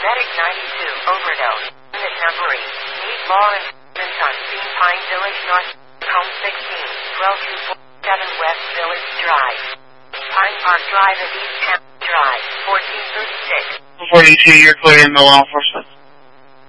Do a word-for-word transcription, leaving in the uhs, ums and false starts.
Medic ninety-two, overdose. Unit number eight. Need law enforcement on Bean Pine Village North, Home sixteen, twelve two forty-seven West Village Drive. Pine Park Drive and East Town Drive, fourteen thirty-six. forty-two, you're clear in the law enforcement.